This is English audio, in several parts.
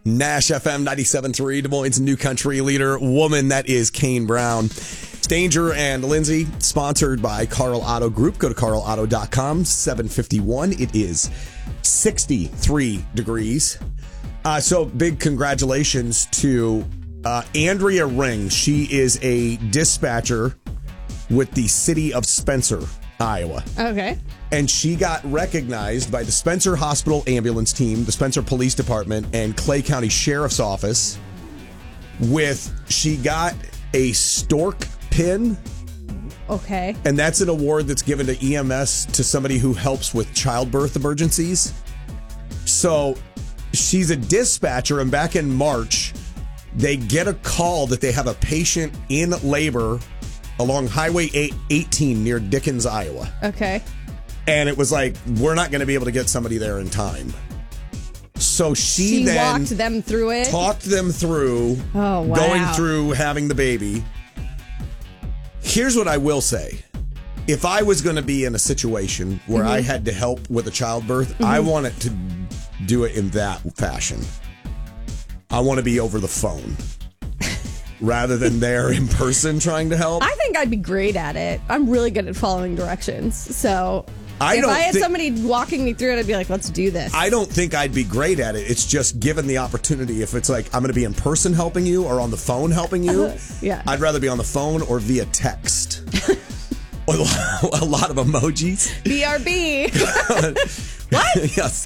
Nash FM 97.3, Des Moines' new country leader, woman, that is Kane Brown. Danger and Lindsay, sponsored by Carl Auto Group. Go to carlauto.com, 751. It is 63 degrees. So big congratulations to Andrea Ring. She is a dispatcher with the city of Spencer, Iowa. Okay. And she got recognized by the Spencer Hospital Ambulance Team, the Spencer Police Department, and Clay County Sheriff's Office she got a stork pin. Okay. And that's an award that's given to EMS to somebody who helps with childbirth emergencies. So she's a dispatcher, and back in March, they get a call that they have a patient in labor along Highway 18 near Dickens, Iowa. Okay. And it was like, we're not going to be able to get somebody there in time. So she then walked them through it. Talked them through going through having the baby. Here's what I will say. If I was going to be in a situation where I had to help with a childbirth, I wanted to do it in that fashion. I want to be over the phone rather than there in person trying to help. I think I'd be great at it. I'm really good at following directions. So if I had somebody walking me through it, I'd be like, let's do this. I don't think I'd be great at it. It's just given the opportunity. If it's like, I'm going to be in person helping you or on the phone helping you, yeah. I'd rather be on the phone or via text. Or a lot of emojis. BRB. What? Yes.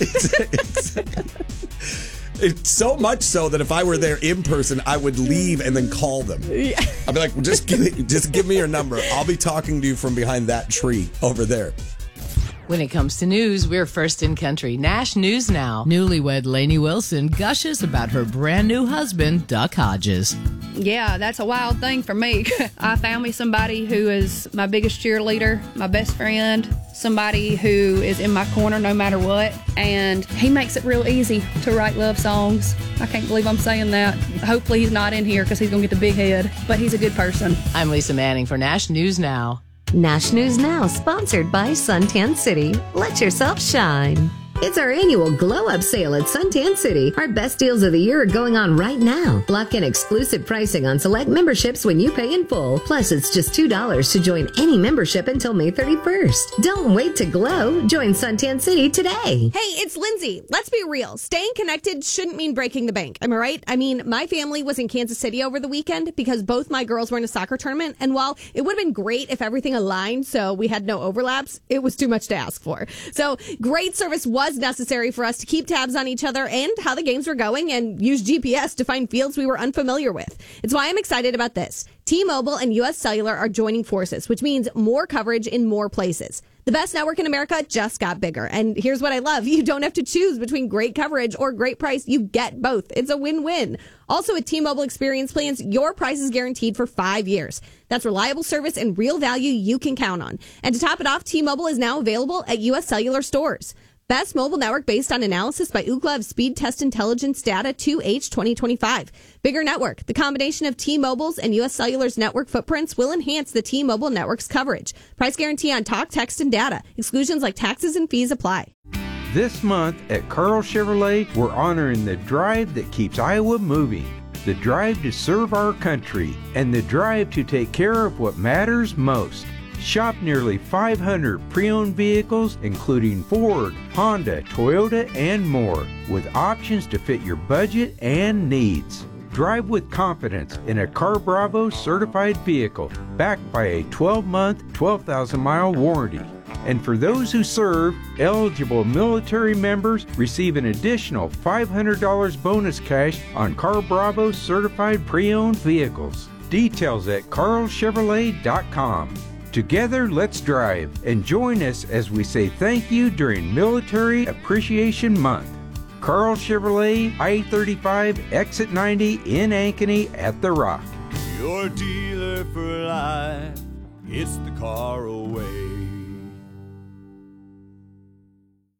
It's so much so that if I were there in person, I would leave and then call them. Yeah. I'd be like, well, just give me your number. I'll be talking to you from behind that tree over there. When it comes to news, we're first in country. Nash News Now. Newlywed Lainey Wilson gushes about her brand new husband, Duck Hodges. Yeah, that's a wild thing for me. I found me somebody who is my biggest cheerleader, my best friend, somebody who is in my corner no matter what, and he makes it real easy to write love songs. I can't believe I'm saying that. Hopefully he's not in here because he's going to get the big head, but he's a good person. I'm Lisa Manning for Nash News Now. Nash News Now, sponsored by Suntan City. Let yourself shine. It's our annual Glow Up sale at Suntan City. Our best deals of the year are going on right now. Lock in exclusive pricing on select memberships when you pay in full. Plus, it's just $2 to join any membership until May 31st. Don't wait to glow. Join Suntan City today. Hey, it's Lindsay. Let's be real. Staying connected shouldn't mean breaking the bank. Am I right? I mean, my family was in Kansas City over the weekend because both my girls were in a soccer tournament. And while it would have been great if everything aligned so we had no overlaps, it was too much to ask for. So great service was necessary for us to keep tabs on each other and how the games were going and use GPS to find fields we were unfamiliar with. It's why I'm excited about this. T-Mobile and U.S. Cellular are joining forces, which means more coverage in more places. The best network in America just got bigger. And here's what I love. You don't have to choose between great coverage or great price. You get both. It's a win-win. Also, with T-Mobile Experience Plans, your price is guaranteed for 5 years. That's reliable service and real value you can count on. And to top it off, T-Mobile is now available at U.S. Cellular stores. Best mobile network based on analysis by Ookla of Speed Test Intelligence data 2H 2025. Bigger network. The combination of T-Mobile's and U.S. Cellular's network footprints will enhance the T-Mobile network's coverage. Price guarantee on talk, text, and data. Exclusions like taxes and fees apply. This month at Carl Chevrolet, we're honoring the drive that keeps Iowa moving. The drive to serve our country and the drive to take care of what matters most. Shop nearly 500 pre-owned vehicles, including Ford, Honda, Toyota, and more, with options to fit your budget and needs. Drive with confidence in a Car Bravo certified vehicle, backed by a 12-month, 12,000-mile warranty. And for those who serve, eligible military members receive an additional $500 bonus cash on Car Bravo certified pre-owned vehicles. Details at carlchevrolet.com. Together, let's drive and join us as we say thank you during Military Appreciation Month. Carl Chevrolet, I-35, Exit 90 in Ankeny at The Rock. Your dealer for life, it's the car away. I'm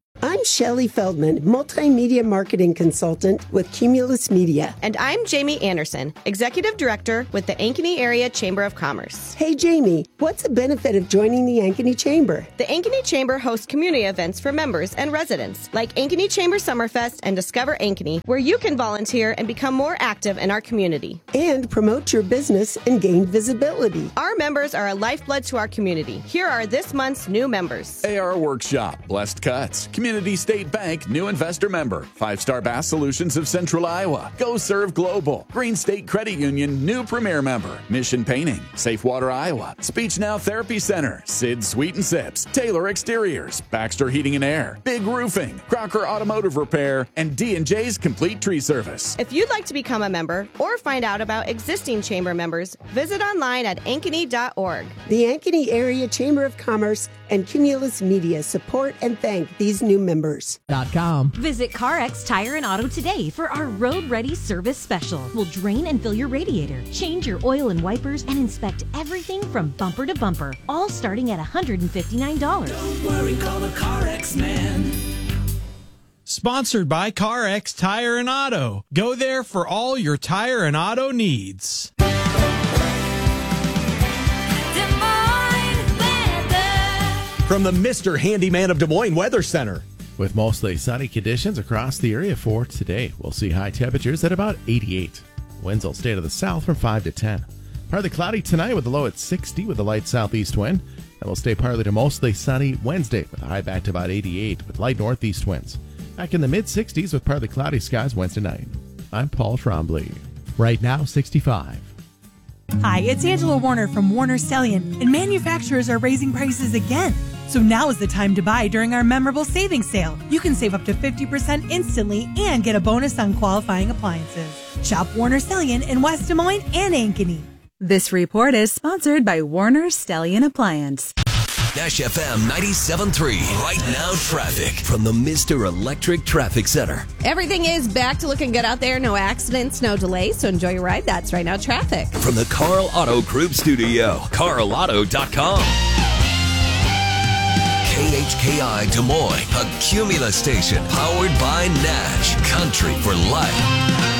Shelley Feldman, multimedia marketing consultant with Cumulus Media. And I'm Jamie Anderson, Executive Director with the Ankeny Area Chamber of Commerce. Hey, Jamie, what's the benefit of joining the Ankeny Chamber? The Ankeny Chamber hosts community events for members and residents, like Ankeny Chamber Summerfest and Discover Ankeny, where you can volunteer and become more active in our community. And promote your business and gain visibility. Our members are a lifeblood to our community. Here are this month's new members. AR Workshop, Blessed Cuts, Community State Bank, new investor member, 5-Star Bass Solutions of Central Iowa, Go Serve Global, Green State Credit Union, new premier member, Mission Painting, Safe Water Iowa, Speech Now Therapy Center, Sid Sweet and Sips, Taylor Exteriors, Baxter Heating and Air, Big Roofing, Crocker Automotive Repair, and D&J's Complete Tree Service. If you'd like to become a member or find out about existing chamber members, visit online at ankeny.org. The Ankeny Area Chamber of Commerce and Cumulus Media support and thank these new members. Visit CarX Tire and Auto today for our Road Ready Service Special. We'll drain and fill your radiator, change your oil and wipers, and inspect everything from bumper to bumper, all starting at $159. Don't worry, call the CarX man. Sponsored by CarX Tire and Auto. Go there for all your tire and auto needs. From the Mr. Handyman of Des Moines Weather Center. With mostly sunny conditions across the area for today, we'll see high temperatures at about 88. Winds will stay to the south from 5 to 10. Partly cloudy tonight with a low at 60 with a light southeast wind. And will stay partly to mostly sunny Wednesday with a high back to about 88 with light northeast winds. Back in the mid-60s with partly cloudy skies Wednesday night. I'm Paul Trombley. Right now, 65. Hi, it's Angela Warner from Warner Stellian, and manufacturers are raising prices again. So now is the time to buy during our memorable savings sale. You can save up to 50% instantly and get a bonus on qualifying appliances. Shop Warner Stellian in West Des Moines and Ankeny. This report is sponsored by Warner Stellian Appliance. Nash FM 97.3. Right now, traffic from the Mr. Electric Traffic Center. Everything is back to looking good out there. No accidents, no delays. So enjoy your ride. That's Right Now Traffic. From the Carl Auto Group studio, carlauto.com. KHKI Des Moines, a Cumulus station powered by Nash. Country for life.